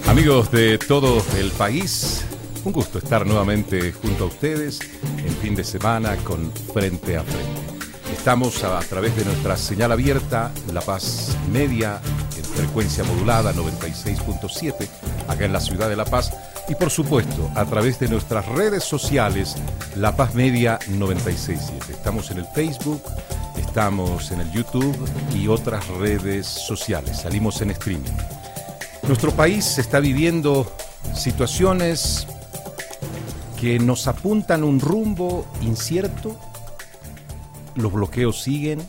Amigos de todo el país, un gusto estar nuevamente junto a ustedes en fin de semana con Frente a Frente. Estamos a través de nuestra señal abierta, La Paz Media, en frecuencia modulada 96.7, acá en la ciudad de La Paz, y por supuesto a través de nuestras redes sociales, La Paz Media 96.7. Estamos en el Facebook, estamos en el YouTube y otras redes sociales, salimos en streaming. Nuestro país está viviendo situaciones que nos apuntan un rumbo incierto. Los bloqueos siguen.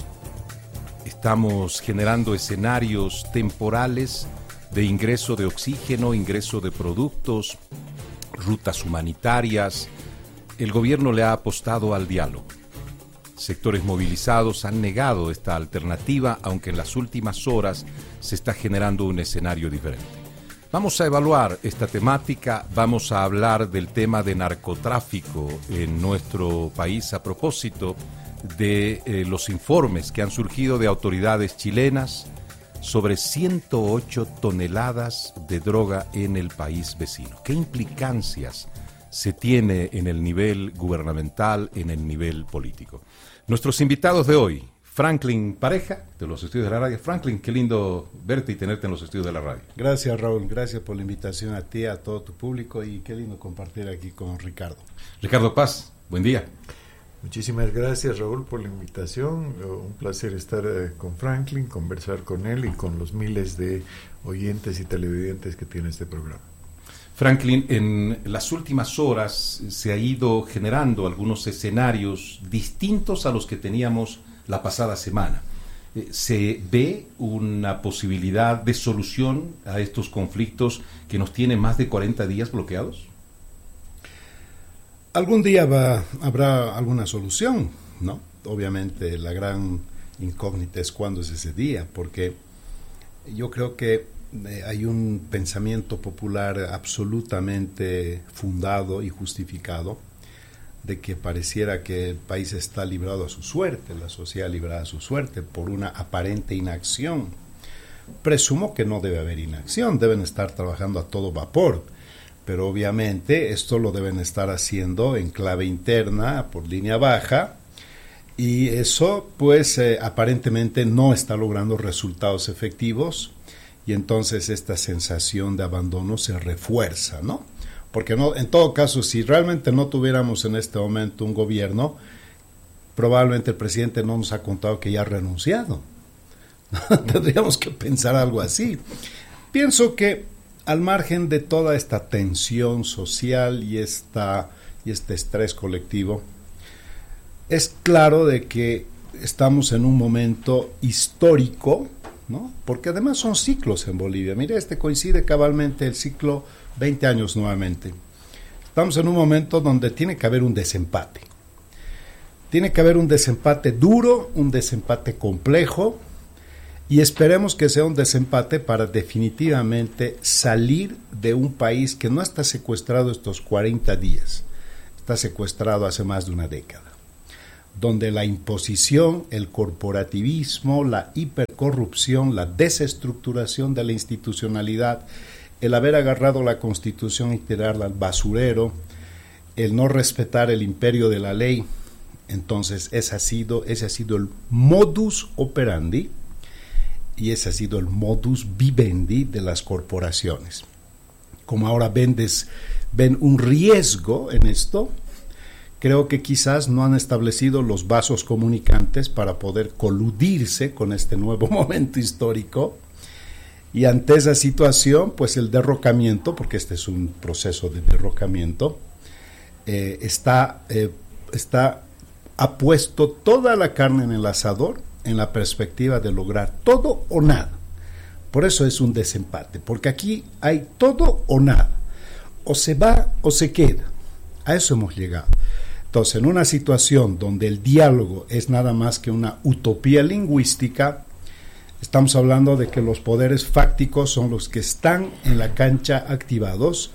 Estamos generando escenarios temporales de ingreso de oxígeno, ingreso de productos, rutas humanitarias. El gobierno le ha apostado al diálogo. Sectores movilizados han negado esta alternativa, aunque en las últimas horas se está generando un escenario diferente. Vamos a evaluar esta temática, vamos a hablar del tema de narcotráfico en nuestro país a propósito de los informes que han surgido de autoridades chilenas sobre 108 toneladas de droga en el país vecino. ¿Qué implicancias se tiene en el nivel gubernamental, en el nivel político? Nuestros invitados de hoy, Franklin Pareja, de los estudios de la radio. Franklin, qué lindo verte y tenerte en los estudios de la radio. Gracias, Raúl, gracias por la invitación a ti, a todo tu público, y qué lindo compartir aquí con Ricardo. Ricardo Paz, buen día. Muchísimas gracias, Raúl, por la invitación. Un placer estar con Franklin, conversar con él y con los miles de oyentes y televidentes que tiene este programa. Franklin, en las últimas horas se ha ido generando algunos escenarios distintos a los que teníamos la pasada semana. ¿Se ve una posibilidad de solución a estos conflictos que nos tienen más de 40 días bloqueados? Algún día habrá alguna solución, ¿no? Obviamente la gran incógnita es cuándo es ese día, porque yo creo que hay un pensamiento popular absolutamente fundado y justificado de que pareciera que el país está librado a su suerte, la sociedad librada a su suerte por una aparente inacción. Presumo que no debe haber inacción, deben estar trabajando a todo vapor, pero obviamente esto lo deben estar haciendo en clave interna, por línea baja, y eso pues aparentemente no está logrando resultados efectivos. Y entonces esta sensación de abandono se refuerza, ¿no? Porque no, en todo caso, si realmente no tuviéramos en este momento un gobierno, probablemente el presidente no nos ha contado que ya ha renunciado. Tendríamos que pensar algo así. Pienso que al margen de toda esta tensión social y este estrés colectivo, es claro de que estamos en un momento histórico, ¿no? Porque además son ciclos en Bolivia. Mira, coincide cabalmente el ciclo 20 años nuevamente. Estamos en un momento donde tiene que haber un desempate. Tiene que haber un desempate duro, un desempate complejo, y esperemos que sea un desempate para definitivamente salir de un país que no está secuestrado estos 40 días, está secuestrado hace más de una década, donde la imposición, el corporativismo, la hipercorrupción, la desestructuración de la institucionalidad, el haber agarrado la Constitución y tirarla al basurero, el no respetar el imperio de la ley, entonces ese ha sido el modus operandi y ese ha sido el modus vivendi de las corporaciones. Como ahora ven un riesgo en esto, creo que quizás no han establecido los vasos comunicantes para poder coludirse con este nuevo momento histórico, y ante esa situación, pues el derrocamiento, porque este es un proceso de derrocamiento, ha puesto toda la carne en el asador en la perspectiva de lograr todo o nada. Por eso es un desempate, porque aquí hay todo o nada, o se va o se queda. A eso hemos llegado. Entonces, en una situación donde el diálogo es nada más que una utopía lingüística, estamos hablando de que los poderes fácticos son los que están en la cancha activados,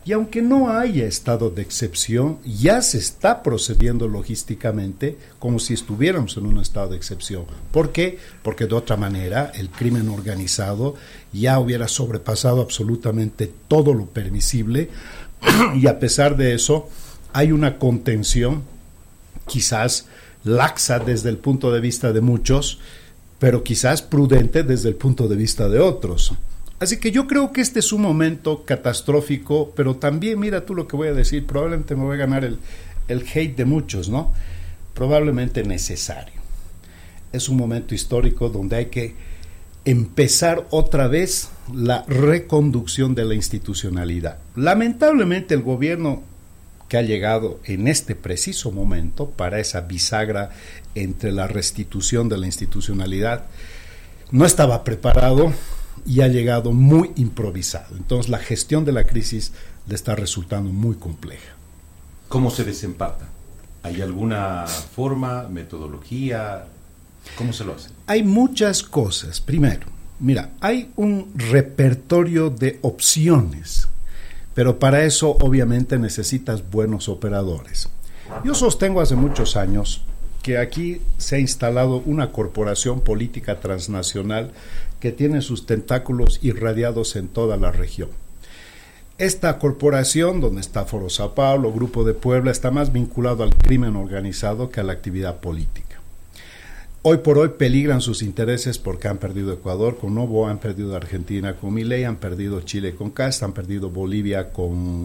Y aunque no haya estado de excepción, ya se está procediendo logísticamente como si estuviéramos en un estado de excepción. ¿Por qué? Porque de otra manera el crimen organizado ya hubiera sobrepasado absolutamente todo lo permisible y a pesar de eso hay una contención quizás laxa desde el punto de vista de muchos, pero quizás prudente desde el punto de vista de otros. Así que yo creo que este es un momento catastrófico, pero también, mira tú lo que voy a decir, probablemente me voy a ganar el hate de muchos, ¿no? Probablemente necesario. Es un momento histórico donde hay que empezar otra vez la reconducción de la institucionalidad. Lamentablemente el gobierno que ha llegado en este preciso momento para esa bisagra entre la restitución de la institucionalidad no estaba preparado y ha llegado muy improvisado. Entonces la gestión de la crisis le está resultando muy compleja. ¿Cómo se desempata? ¿Hay alguna forma, metodología? ¿Cómo se lo hace? Hay muchas cosas. Primero, mira, hay un repertorio de opciones, pero para eso obviamente necesitas buenos operadores. Yo sostengo hace muchos años que aquí se ha instalado una corporación política transnacional que tiene sus tentáculos irradiados en toda la región. Esta corporación, donde está Foro Sao Paulo, Grupo de Puebla, está más vinculado al crimen organizado que a la actividad política. Hoy por hoy peligran sus intereses porque han perdido Ecuador con Novo, han perdido Argentina con Milei, han perdido Chile con Kast, han perdido Bolivia con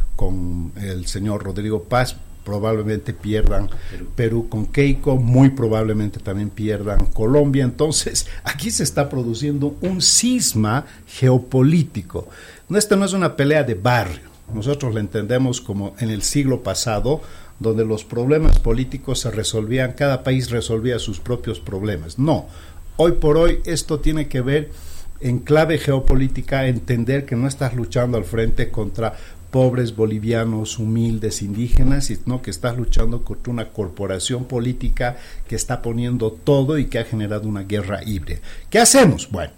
el señor Rodrigo Paz, probablemente pierdan Perú con Keiko, muy probablemente también pierdan Colombia. Entonces aquí se está produciendo un cisma geopolítico. Esto no es una pelea de barrio, nosotros la entendemos como en el siglo pasado, donde los problemas políticos se resolvían, cada país resolvía sus propios problemas. No, hoy por hoy esto tiene que ver en clave geopolítica, entender que no estás luchando al frente contra pobres bolivianos, humildes, indígenas, sino que estás luchando contra una corporación política que está poniendo todo y que ha generado una guerra híbrida. ¿Qué hacemos? Bueno,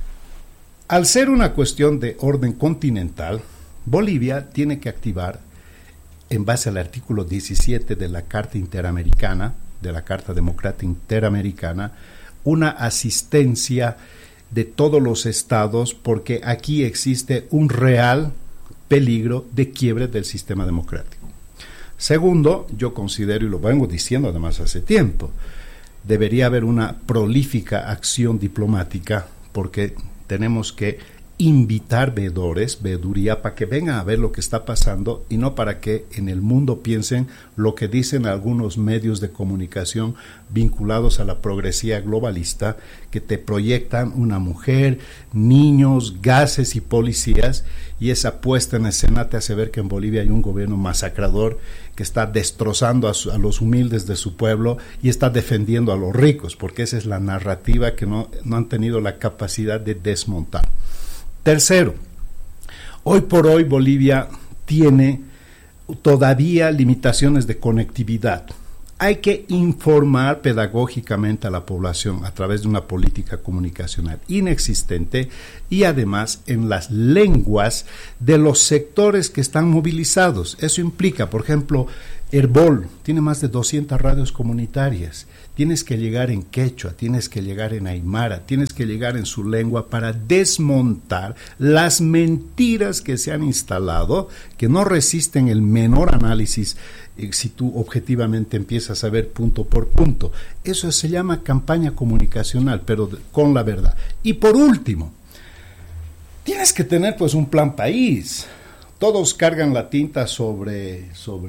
al ser una cuestión de orden continental, Bolivia tiene que activar, en base al artículo 17 de la Carta Interamericana, de la Carta Democrática Interamericana, una asistencia de todos los estados, porque aquí existe un real peligro de quiebre del sistema democrático. Segundo, yo considero, y lo vengo diciendo además hace tiempo, debería haber una prolífica acción diplomática, porque tenemos que invitar veeduría, para que vengan a ver lo que está pasando y no para que en el mundo piensen lo que dicen algunos medios de comunicación vinculados a la progresía globalista, que te proyectan una mujer, niños, gases y policías, y esa puesta en escena te hace ver que en Bolivia hay un gobierno masacrador que está destrozando a los humildes de su pueblo y está defendiendo a los ricos, porque esa es la narrativa que no han tenido la capacidad de desmontar. Tercero, hoy por hoy Bolivia tiene todavía limitaciones de conectividad. Hay que informar pedagógicamente a la población a través de una política comunicacional inexistente y además en las lenguas de los sectores que están movilizados. Eso implica, por ejemplo, Herbol tiene más de 200 radios comunitarias. Tienes que llegar en quechua, tienes que llegar en aymara, tienes que llegar en su lengua para desmontar las mentiras que se han instalado, que no resisten el menor análisis si tú objetivamente empiezas a ver punto por punto. Eso se llama campaña comunicacional, pero con la verdad. Y por último, tienes que tener pues un plan país. Todos cargan la tinta sobre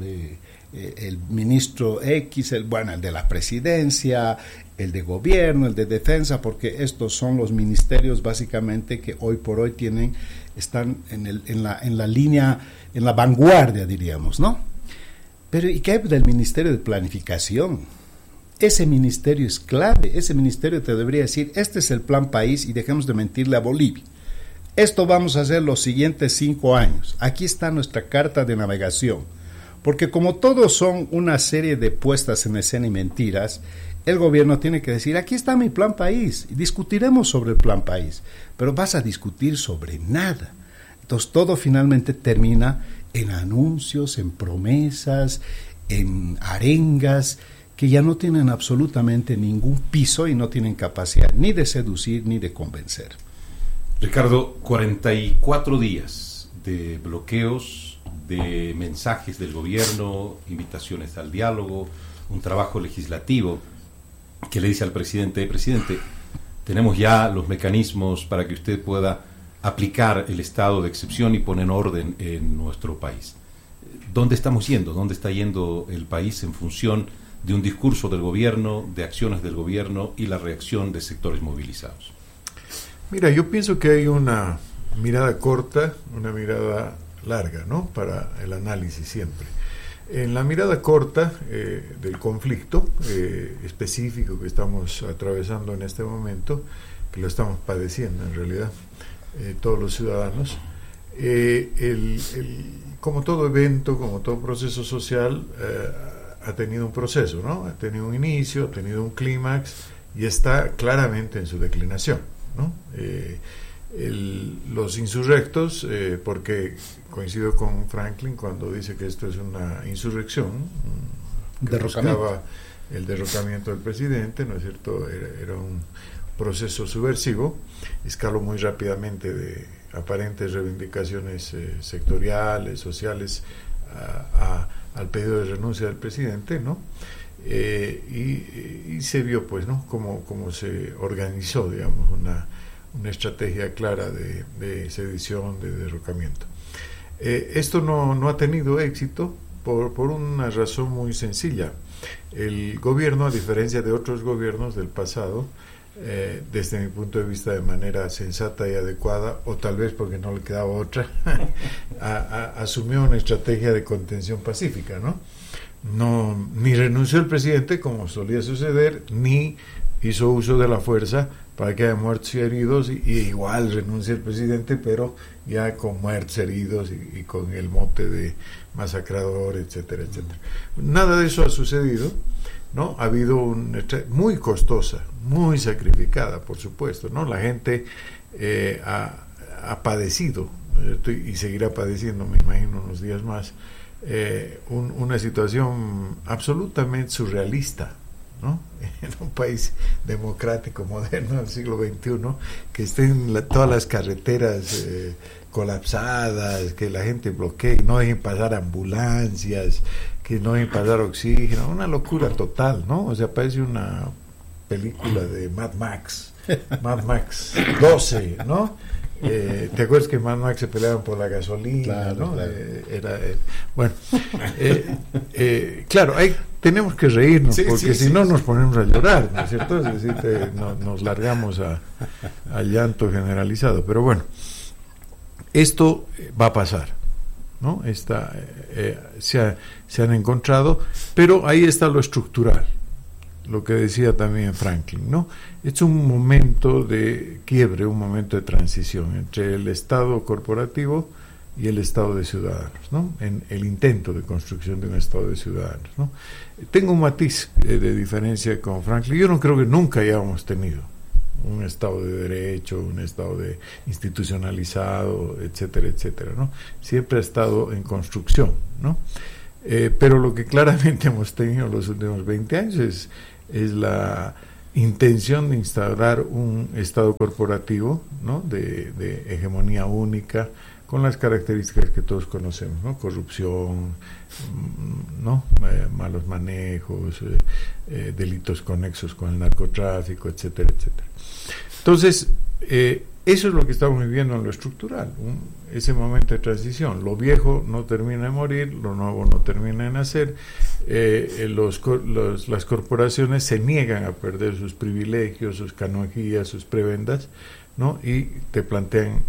el ministro X, el de la presidencia, el de gobierno, el de defensa, porque estos son los ministerios básicamente que hoy por hoy están en la línea, en la vanguardia, diríamos, ¿no? Pero ¿y qué hay del Ministerio de Planificación? Ese ministerio es clave, ese ministerio te debería decir, este es el plan país y dejemos de mentirle a Bolivia. Esto vamos a hacer los siguientes 5 años. Aquí está nuestra carta de navegación. Porque como todos son una serie de puestas en escena y mentiras, el gobierno tiene que decir, aquí está mi plan país, y discutiremos sobre el plan país, pero vas a discutir sobre nada. Entonces todo finalmente termina en anuncios, en promesas, en arengas, que ya no tienen absolutamente ningún piso y no tienen capacidad ni de seducir ni de convencer. Ricardo, 44 días de bloqueos, de mensajes del gobierno, invitaciones al diálogo, un trabajo legislativo que le dice al presidente, tenemos ya los mecanismos para que usted pueda aplicar el estado de excepción y poner orden en nuestro país. ¿Dónde estamos yendo? ¿Dónde está yendo el país en función de un discurso del gobierno, de acciones del gobierno y la reacción de sectores movilizados? Mira, yo pienso que hay una mirada corta, una mirada larga, ¿no? Para el análisis siempre. En la mirada corta del conflicto específico que estamos atravesando en este momento, que lo estamos padeciendo en realidad todos los ciudadanos, como todo evento, como todo proceso social, ha tenido un proceso, ¿no? Ha tenido un inicio, ha tenido un clímax y está claramente en su declinación, ¿no? Los insurrectos, porque coincido con Franklin cuando dice que esto es una insurrección, que buscaba el derrocamiento del presidente, ¿no es cierto? Era un proceso subversivo, escaló muy rápidamente de aparentes reivindicaciones sectoriales, sociales, al pedido de renuncia del presidente, ¿no? Y se vio, pues, ¿no? Cómo se organizó, digamos, una estrategia clara de sedición, de derrocamiento. Esto no ha tenido éxito por una razón muy sencilla. El gobierno, a diferencia de otros gobiernos del pasado, desde mi punto de vista de manera sensata y adecuada, o tal vez porque no le quedaba otra, asumió una estrategia de contención pacífica, ¿no? Ni renunció el presidente, como solía suceder, ni hizo uso de la fuerza para que haya muertos y heridos, y igual renuncia el presidente, pero ya con muertos, heridos y con el mote de masacrador, etcétera, etcétera. Nada de eso ha sucedido, ¿no? Ha habido muy costosa, muy sacrificada, por supuesto, ¿no? La gente ha padecido, y seguirá padeciendo, me imagino, unos días más, una situación absolutamente surrealista, ¿no? En un país democrático, moderno, del siglo XXI, que estén todas las carreteras colapsadas, que la gente bloquee, no dejen pasar ambulancias, que no dejen pasar oxígeno, una locura total, ¿no? O sea, parece una película de Mad Max 12, ¿no? ¿Te acuerdas que Mad Max se peleaban por la gasolina? Claro, ¿no? Claro. Claro, tenemos que reírnos, porque si no nos ponemos a llorar, ¿no es cierto? Es decir, nos largamos al llanto generalizado. Pero bueno, esto va a pasar, ¿no? Se han encontrado, pero ahí está lo estructural, lo que decía también Franklin, ¿no? Es un momento de quiebre, un momento de transición entre el Estado corporativo y el Estado de ciudadanos, ¿no? En el intento de construcción de un Estado de ciudadanos, ¿no? Tengo un matiz de diferencia con Franklin. Yo no creo que nunca hayamos tenido un Estado de derecho, un Estado institucionalizado, etcétera, etcétera, ¿no? Siempre ha estado en construcción, ¿no? Pero lo que claramente hemos tenido en los últimos 20 años es la intención de instaurar un Estado corporativo, ¿no? de hegemonía única, con las características que todos conocemos, ¿no? Corrupción, ¿no? Malos manejos, delitos conexos con el narcotráfico, etcétera, etcétera. Entonces, eso es lo que estamos viviendo en lo estructural, ese momento de transición. Lo viejo no termina de morir, lo nuevo no termina de nacer. Las corporaciones se niegan a perder sus privilegios, sus canonjías, sus prebendas, ¿no? Y te plantean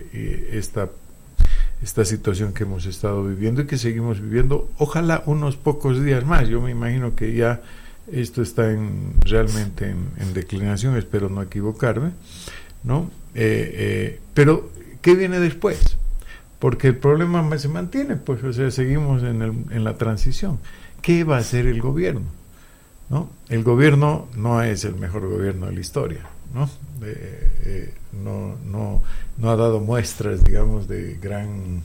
esta situación que hemos estado viviendo y que seguimos viviendo, ojalá unos pocos días más. Yo me imagino que ya esto está realmente en declinación, espero no equivocarme, ¿no? Pero ¿qué viene después? Porque el problema se mantiene, pues, o sea, seguimos en la transición. ¿Qué va a hacer el gobierno? ¿No? El gobierno no es el mejor gobierno de la historia, ¿no? No ha dado muestras, digamos, de gran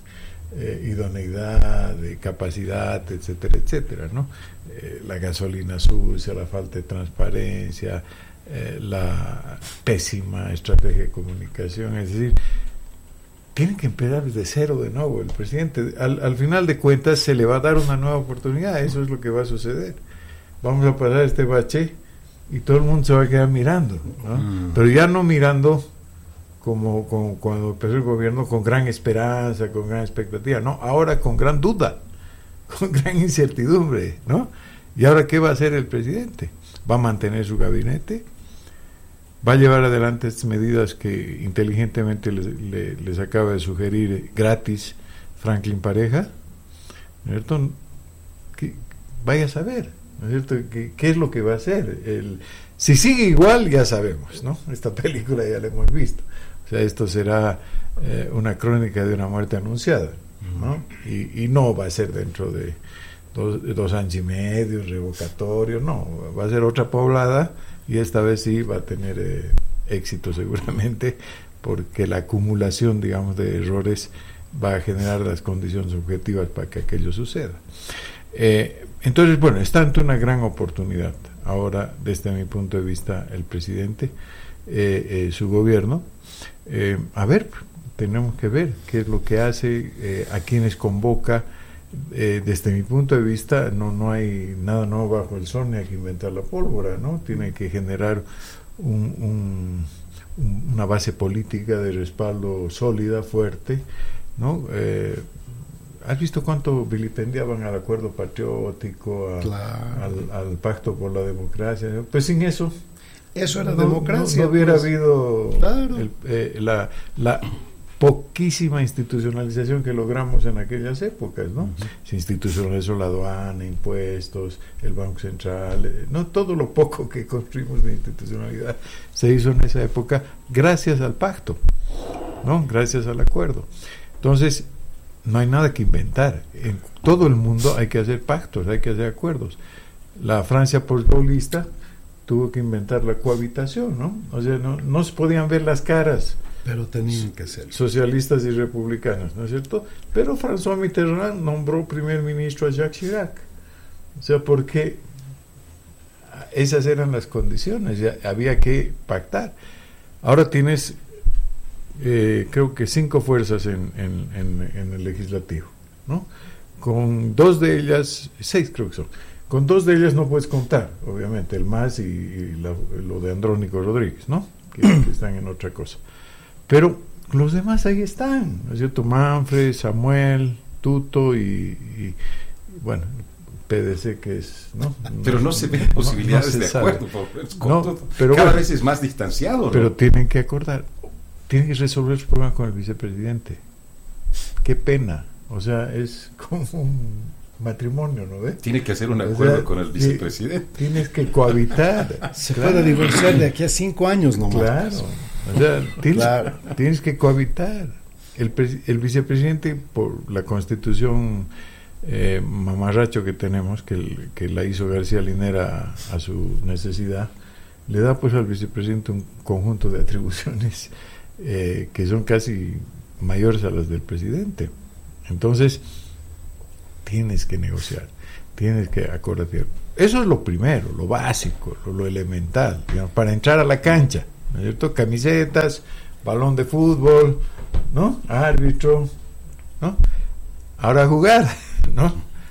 idoneidad, de capacidad, etcétera, etcétera, ¿no? La gasolina sucia, la falta de transparencia, la pésima estrategia de comunicación, es decir, tiene que empezar desde cero de nuevo el presidente. Al final de cuentas se le va a dar una nueva oportunidad, eso es lo que va a suceder. Vamos a pasar este bache y todo el mundo se va a quedar mirando, ¿no? Pero ya no mirando como cuando empezó el gobierno con gran esperanza, con gran expectativa, no, ahora con gran duda, con gran incertidumbre, ¿no? ¿Y ahora qué va a hacer el presidente? ¿Va a mantener su gabinete? ¿Va a llevar adelante estas medidas que inteligentemente les acaba de sugerir gratis Franklin Pareja? ¿No es cierto? Vaya a saber, ¿no es cierto? ¿Qué es lo que va a hacer? Si sigue igual, ya sabemos, ¿no? Esta película ya la hemos visto. O sea, esto será una crónica de una muerte anunciada, ¿no? Y no va a ser dentro de 2 años y medio, revocatorio, no, va a ser otra poblada y esta vez sí va a tener éxito seguramente, porque la acumulación, digamos, de errores va a generar las condiciones objetivas para que aquello suceda. Entonces, bueno, está ante una gran oportunidad ahora, desde mi punto de vista, el presidente, su gobierno. A ver, tenemos que ver qué es lo que hace, a quienes convoca. Desde mi punto de vista no hay nada nuevo bajo el sol, ni hay que inventar la pólvora, ¿no? Tiene que generar una base política de respaldo sólida, fuerte, ¿no? ¿Has visto cuánto vilipendiaban al acuerdo patriótico, al pacto por la democracia? Pues sin eso era democracia. No hubiera habido claro. la poquísima institucionalización que logramos en aquellas épocas, ¿no? Se institucionalizó la aduana, impuestos, el Banco Central, no, todo lo poco que construimos de institucionalidad se hizo en esa época gracias al pacto, ¿no? Gracias al acuerdo. Entonces, no hay nada que inventar. En todo el mundo hay que hacer pactos, hay que hacer acuerdos. La Francia postbolista tuvo que inventar la cohabitación, ¿no? O sea, no se podían ver las caras, pero tenían que ser socialistas y republicanos, ¿no es cierto? Pero François Mitterrand nombró primer ministro a Jacques Chirac, o sea, porque esas eran las condiciones, ya había que pactar. Ahora tienes creo que 5 fuerzas en el legislativo, ¿no? Con 2 de ellas, 6 creo que son, con 2 de ellas no puedes contar, obviamente, el MAS y lo de Andrónico Rodríguez, ¿no? Que están en otra cosa. Pero los demás ahí están, ¿no es cierto? Manfred, Samuel, Tuto y bueno, PDC que es, ¿no? Pero no se ven posibilidades de acuerdo, pero cada vez es más distanciado, ¿no? Pero tienen que acordar, tienen que resolver su problema con el vicepresidente. Qué pena, o sea, es como un matrimonio, ¿no ves? Tiene que hacer un acuerdo con el vicepresidente. Tienes que cohabitar. Se puede divorciar de aquí a 5 años nomás. Claro. O sea, tienes que cohabitar. El vicepresidente, por la constitución mamarracho que tenemos, que la hizo García Linera a su necesidad, le da pues al vicepresidente un conjunto de atribuciones que son casi mayores a las del presidente. Entonces, tienes que negociar, tienes que acordar. Eso es lo primero, lo básico, lo elemental, digamos, para entrar a la cancha, ¿no es cierto? Camisetas, balón de fútbol, ¿no? Árbitro, ¿no? Ahora a jugar, ¿no?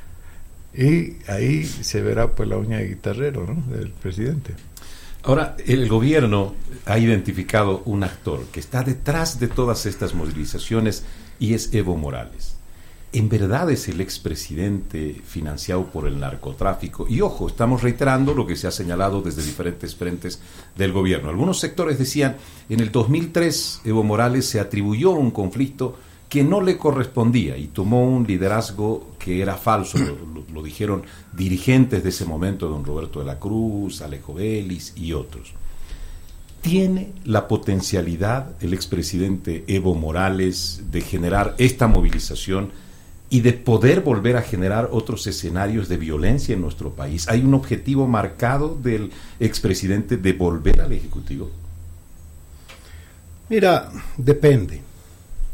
Y ahí se verá pues la uña de guitarrero, ¿no? Del presidente. Ahora, el gobierno ha identificado un actor que está detrás de todas estas movilizaciones y es Evo Morales. ¿En verdad es el expresidente financiado por el narcotráfico? Y ojo, estamos reiterando lo que se ha señalado desde diferentes frentes del gobierno. Algunos sectores decían, en el 2003 Evo Morales se atribuyó un conflicto que no le correspondía y tomó un liderazgo que era falso, lo dijeron dirigentes de ese momento, don Roberto de la Cruz, Alejo Vélez y otros. ¿Tiene la potencialidad el expresidente Evo Morales de generar esta movilización y de poder volver a generar otros escenarios de violencia en nuestro país? ¿Hay un objetivo marcado del expresidente de volver al Ejecutivo? Mira, depende.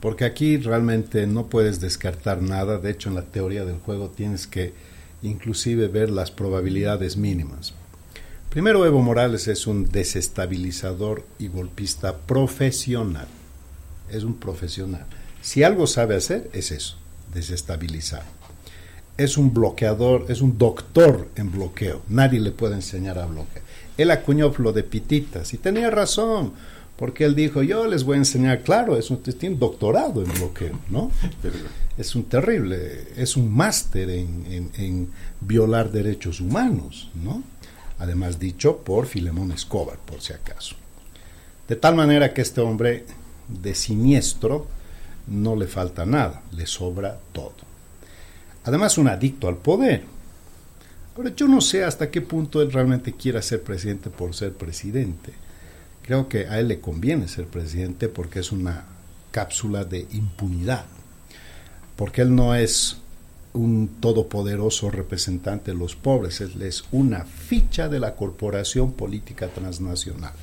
porque aquí realmente no puedes descartar nada. De hecho, en la teoría del juego tienes que inclusive ver las probabilidades mínimas. Primero, Evo Morales es un desestabilizador y golpista profesional. Es un profesional. Si algo sabe hacer, es eso, desestabilizar. Es un bloqueador, es un doctor en bloqueo. Nadie le puede enseñar a bloquear. Él acuñó lo de pititas y tenía razón, porque él dijo, yo les voy a enseñar, claro, tiene un doctorado en bloqueo, ¿no? Es un terrible, es un máster en violar derechos humanos, ¿no? Además dicho por Filemón Escobar, por si acaso. De tal manera que este hombre de siniestro no le falta nada, le sobra todo. Además, un adicto al poder. Ahora, yo no sé hasta qué punto él realmente quiera ser presidente por ser presidente. Creo que a él le conviene ser presidente porque es una cápsula de impunidad. Porque él no es un todopoderoso representante de los pobres, él es una ficha de la corporación política transnacional.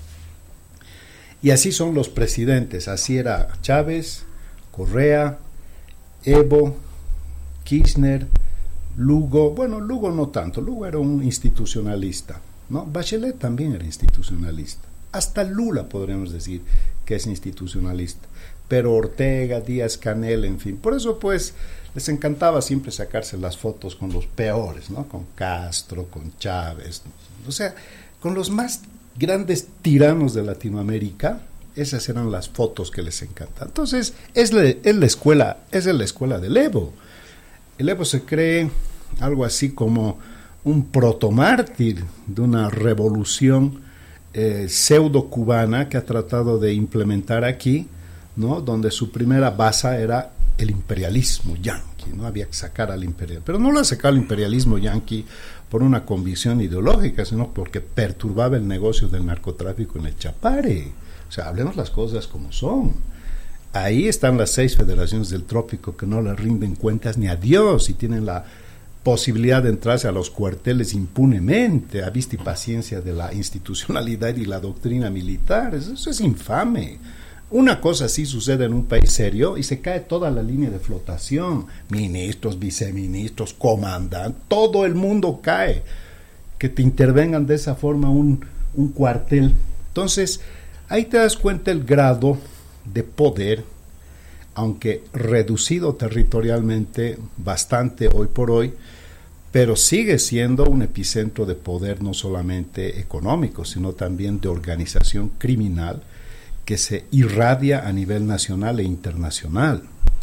Y así son los presidentes, así era Chávez, Correa, Evo, Kirchner, Lugo. Bueno, Lugo no tanto, Lugo era un institucionalista, ¿no? Bachelet también era institucionalista. Hasta Lula podríamos decir que es institucionalista. Pero Ortega, Díaz-Canel, en fin. Por eso, pues, les encantaba siempre sacarse las fotos con los peores, ¿no? Con Castro, con Chávez. O sea, con los más grandes tiranos de Latinoamérica, esas eran las fotos que les encantan. Entonces, es la escuela del Evo. El Evo se cree algo así como un protomártir de una revolución pseudo-cubana que ha tratado de implementar aquí, ¿no? Donde su primera base era el imperialismo yanqui, ¿no? Había que sacar al imperialismo. Pero no lo ha sacado el imperialismo yanqui por una convicción ideológica, sino porque perturbaba el negocio del narcotráfico en el Chapare. O sea, hablemos las cosas como son. Ahí están las 6 federaciones del trópico que no le rinden cuentas ni a Dios y tienen la posibilidad de entrarse a los cuarteles impunemente, a vista y paciencia de la institucionalidad y la doctrina militar. Eso es infame. Una cosa así sucede en un país serio y se cae toda la línea de flotación. Ministros, viceministros, comandantes, todo el mundo cae. Que te intervengan de esa forma un cuartel. Entonces, ahí te das cuenta el grado de poder, aunque reducido territorialmente bastante hoy por hoy, pero sigue siendo un epicentro de poder no solamente económico, sino también de organización criminal que se irradia a nivel nacional e internacional.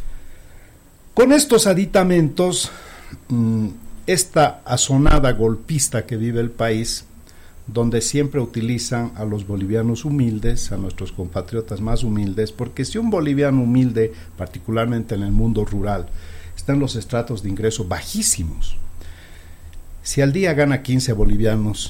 Con estos aditamentos, esta asonada golpista que vive el país, donde siempre utilizan a los bolivianos humildes, a nuestros compatriotas más humildes, porque si un boliviano humilde, particularmente en el mundo rural, está en los estratos de ingreso bajísimos, si al día gana 15 bolivianos,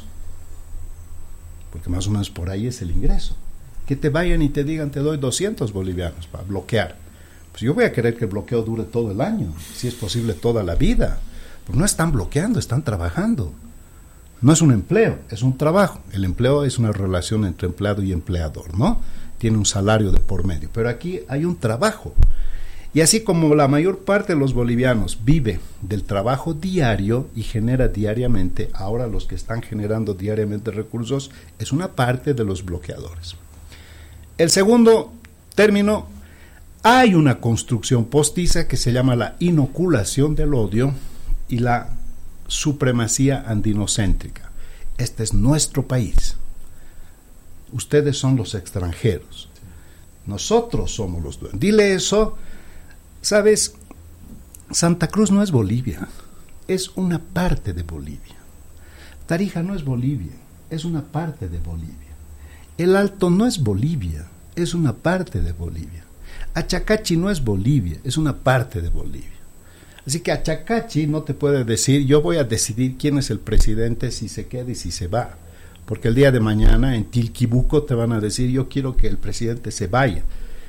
porque más o menos por ahí es el ingreso, que te vayan y te digan, te doy 200 bolivianos para bloquear. Pues yo voy a querer que el bloqueo dure todo el año, si es posible toda la vida. Pues no están bloqueando, están trabajando. No es un empleo, es un trabajo. El empleo es una relación entre empleado y empleador, ¿no? Tiene un salario de por medio, pero aquí hay un trabajo. Y así como la mayor parte de los bolivianos vive del trabajo diario y genera diariamente, ahora los que están generando diariamente recursos es una parte de los bloqueadores. El segundo término, hay una construcción postiza que se llama la inoculación del odio y la supremacía andinocéntrica. Este es nuestro país. Ustedes son los extranjeros. Nosotros somos los dueños. Dile eso. ¿Sabes? Santa Cruz no es Bolivia. Es una parte de Bolivia. Tarija no es Bolivia. Es una parte de Bolivia. El Alto no es Bolivia. Es una parte de Bolivia. Achacachi no es Bolivia. Es una parte de Bolivia. Así que Achacachi no te puede decir, yo voy a decidir quién es el presidente, si se queda y si se va. Porque el día de mañana en Tilquibuco te van a decir, yo quiero que el presidente se vaya.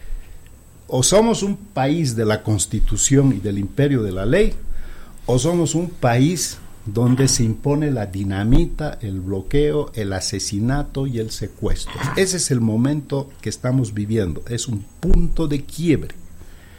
O somos un país de la Constitución y del imperio de la ley, o somos un país donde se impone la dinamita, el bloqueo, el asesinato y el secuestro. Ese es el momento que estamos viviendo, es un punto de quiebre.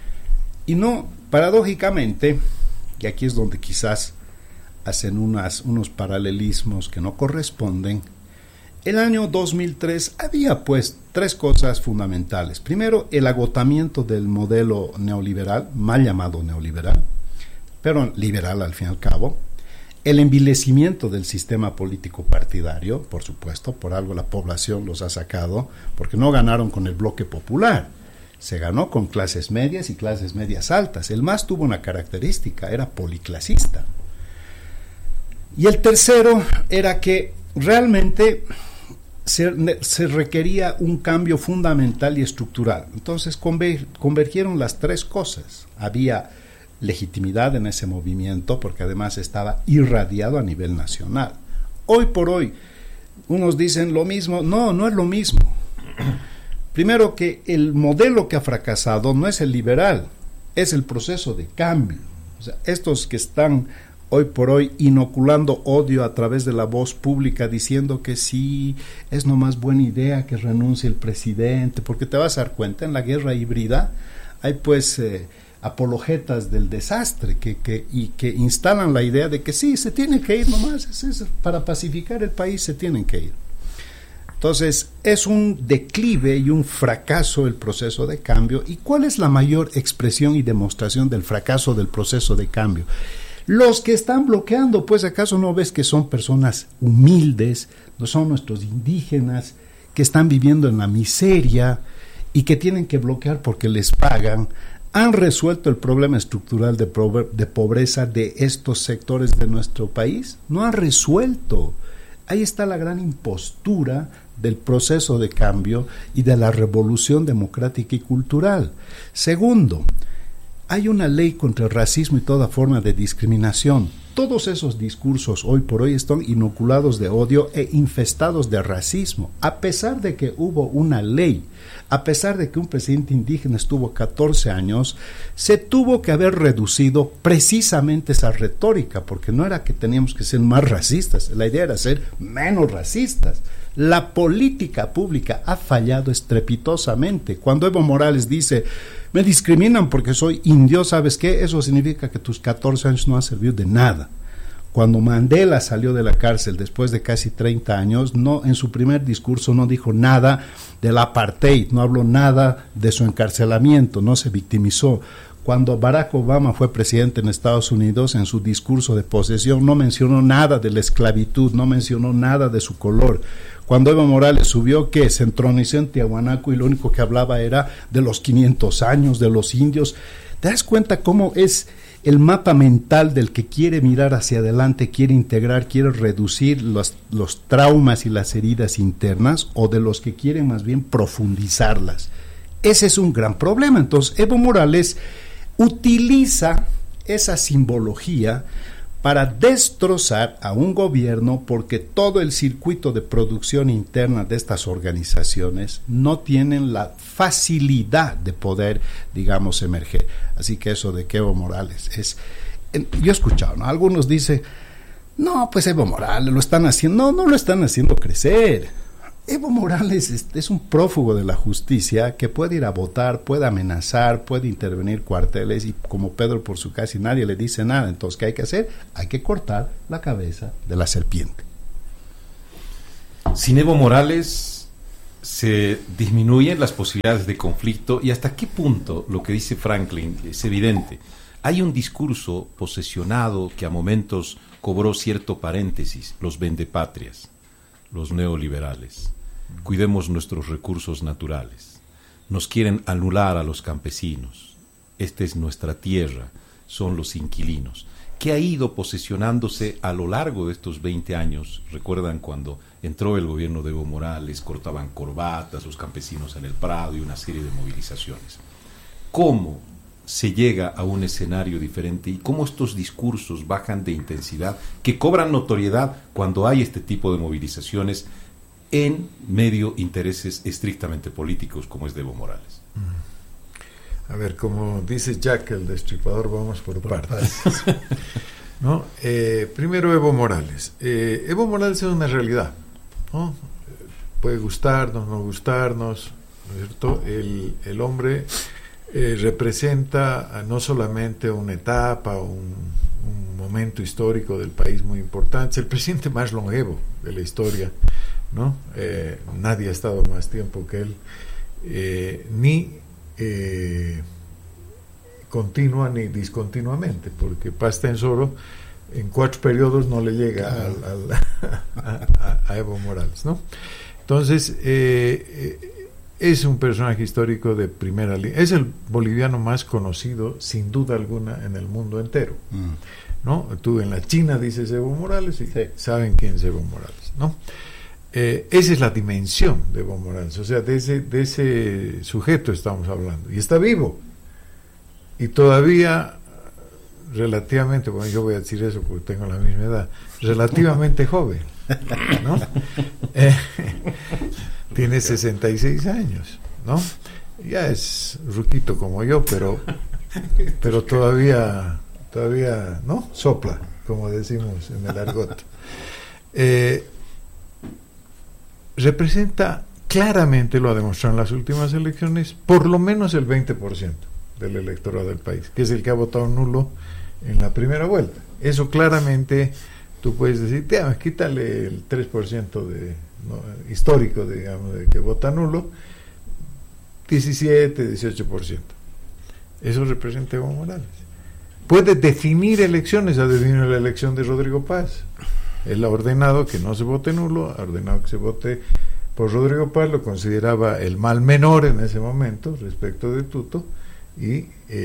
Y no, paradójicamente, y aquí es donde quizás hacen unos paralelismos que no corresponden, el año 2003 había pues tres cosas fundamentales. Primero, el agotamiento del modelo neoliberal, mal llamado neoliberal, pero liberal al fin y al cabo. El envilecimiento del sistema político partidario, por supuesto, por algo la población los ha sacado, porque no ganaron con el bloque popular, se ganó con clases medias y clases medias altas. El MAS tuvo una característica, era policlasista. Y el tercero era que realmente se requería un cambio fundamental y estructural. Entonces convergieron las tres cosas. Había legitimidad en ese movimiento porque además estaba irradiado a nivel nacional. Hoy por hoy, unos dicen lo mismo. No, no es lo mismo. Primero, que el modelo que ha fracasado no es el liberal, es el proceso de cambio. O sea, estos que están hoy por hoy inoculando odio a través de la voz pública, diciendo que sí, es nomás buena idea que renuncie el presidente, porque te vas a dar cuenta, en la guerra híbrida hay pues apologetas del desastre que instalan la idea de que sí, se tiene que ir nomás, para pacificar el país se tienen que ir. Entonces, es un declive y un fracaso el proceso de cambio. ¿Y cuál es la mayor expresión y demostración del fracaso del proceso de cambio? Los que están bloqueando, pues ¿acaso no ves que son personas humildes, no son nuestros indígenas, que están viviendo en la miseria y que tienen que bloquear porque les pagan? ¿Han resuelto el problema estructural de pobreza de estos sectores de nuestro país? No han resuelto. Ahí está la gran impostura del proceso de cambio y de la revolución democrática y cultural. Segundo, hay una ley contra el racismo y toda forma de discriminación. Todos esos discursos hoy por hoy están inoculados de odio e infestados de racismo. A pesar de que hubo una ley, a pesar de que un presidente indígena estuvo 14 años, se tuvo que haber reducido precisamente esa retórica, porque no era que teníamos que ser más racistas, la idea era ser menos racistas. La política pública ha fallado estrepitosamente. Cuando Evo Morales dice, me discriminan porque soy indio, ¿sabes qué? Eso significa que tus 14 años no han servido de nada. Cuando Mandela salió de la cárcel después de casi 30 años, no, en su primer discurso no dijo nada del apartheid, no habló nada de su encarcelamiento, no se victimizó. Cuando Barack Obama fue presidente en Estados Unidos, en su discurso de posesión no mencionó nada de la esclavitud, no mencionó nada de su color. Cuando Evo Morales subió, que se entronizó en Tiahuanaco y lo único que hablaba era de los 500 años, de los indios. ¿Te das cuenta cómo es el mapa mental del que quiere mirar hacia adelante, quiere integrar, quiere reducir los traumas y las heridas internas, o de los que quieren más bien profundizarlas? Ese es un gran problema. Entonces, Evo Morales utiliza esa simbología para destrozar a un gobierno, porque todo el circuito de producción interna de estas organizaciones no tienen la facilidad de poder, digamos, emerger. Así que eso de que Evo Morales yo he escuchado, ¿no? Algunos dicen, no, pues Evo Morales lo están haciendo, no lo están haciendo crecer. Evo Morales es un prófugo de la justicia que puede ir a votar, puede amenazar, puede intervenir cuarteles, y como Pedro por su casi nadie le dice nada. Entonces, ¿qué hay que hacer? Hay que cortar la cabeza de la serpiente. Sin Evo Morales se disminuyen las posibilidades de conflicto, y hasta qué punto lo que dice Franklin es evidente. Hay un discurso posesionado que a momentos cobró cierto paréntesis: los vendepatrias, los neoliberales. Cuidemos nuestros recursos naturales. Nos quieren anular a los campesinos. Esta es nuestra tierra, son los inquilinos. ¿Qué ha ido posesionándose a lo largo de estos 20 años? Recuerdan cuando entró el gobierno de Evo Morales, cortaban corbatas los campesinos en el Prado y una serie de movilizaciones. ¿Cómo se llega a un escenario diferente y cómo estos discursos bajan de intensidad, que cobran notoriedad cuando hay este tipo de movilizaciones en medio intereses estrictamente políticos como es de Evo Morales? A ver, como dice Jack el Destripador, vamos por partes. ¿No? Primero Evo Morales. Evo Morales es una realidad, ¿no? Puede gustarnos, no gustarnos, ¿no es cierto? El hombre representa no solamente una etapa, un momento histórico del país muy importante, es el presidente más longevo de la historia, ¿no? Nadie ha estado más tiempo que él, ni continua ni discontinuamente, porque Paz Tensoro en 4 periodos no le llega a Evo Morales, ¿no? Entonces, es un personaje histórico de primera línea, es el boliviano más conocido, sin duda alguna, en el mundo entero, ¿no? Tú en la China dices Evo Morales y sí, saben quién es Evo Morales, ¿no? Esa es la dimensión de Evo Morales, o sea, de ese sujeto estamos hablando, y está vivo, y todavía relativamente, bueno, yo voy a decir eso porque tengo la misma edad, relativamente joven, ¿no? Tiene 66 años, ¿no? Ya es ruquito como yo, pero todavía, ¿no? Sopla, como decimos en el argot. Representa claramente, lo ha demostrado en las últimas elecciones, por lo menos el 20% del electorado del país, que es el que ha votado nulo en la primera vuelta. Eso claramente tú puedes decir, quítale el 3% histórico, digamos, de que vota nulo, 18%. Eso representa Evo Morales. Puede definir elecciones, ha definido la elección de Rodrigo Paz. Él ha ordenado que no se vote nulo, ha ordenado que se vote por Rodrigo Paz, lo consideraba el mal menor en ese momento respecto de Tuto, y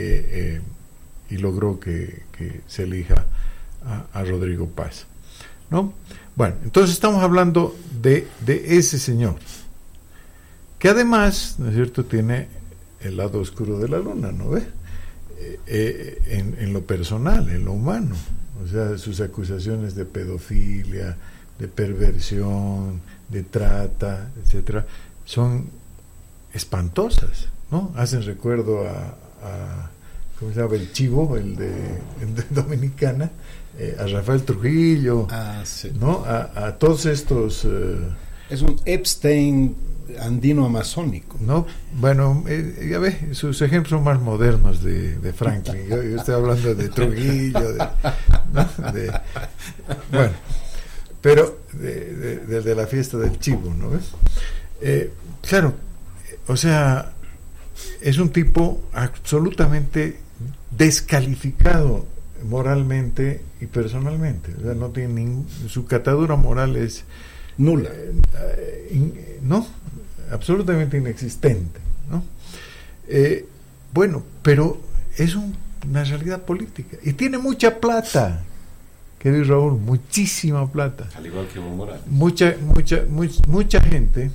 logró que se elija a Rodrigo Paz, ¿no? Bueno, entonces estamos hablando de ese señor, que además, ¿no es cierto?, tiene el lado oscuro de la luna, ¿no ve? En lo personal, en lo humano, o sea, sus acusaciones de pedofilia, de perversión, de trata, etcétera, son espantosas, ¿no? Hacen recuerdo a ¿cómo se llama? El Chivo, el de Dominicana, a Rafael Trujillo, sí, ¿no? A todos estos... es un Epstein andino-amazónico, ¿no? Bueno, ya ves, sus ejemplos son más modernos de Franklin. Yo estoy hablando de Trujillo, ¿no? Bueno, pero de la fiesta del Chivo, ¿no ves? Claro, o sea, es un tipo absolutamente descalificado moralmente y personalmente, o sea, no tiene su catadura moral es nula, no, absolutamente inexistente, ¿no? Bueno, pero es una realidad política y tiene mucha plata, querido Raúl, muchísima plata, al igual que Evo Morales. Mucha gente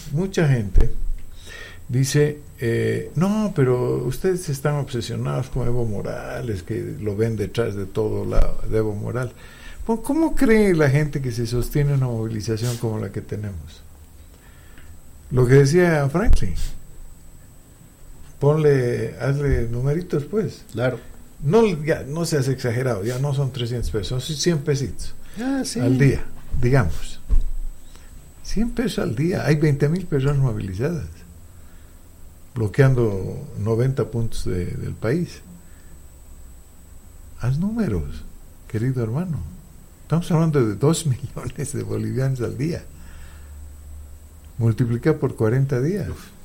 dice, no, pero ustedes están obsesionados con Evo Morales, que lo ven detrás de todo de Evo Morales. Bueno, ¿cómo cree la gente que se sostiene una movilización como la que tenemos? Lo que decía Franklin, hazle numeritos, pues. Claro. No seas exagerado, ya no son 300 pesos, son 100 pesitos sí, al día, digamos. 100 pesos al día, hay 20,000 personas movilizadas, bloqueando 90 puntos del país. Haz números, querido hermano. Estamos hablando de 2 millones de bolivianos al día. Multiplica por 40 días.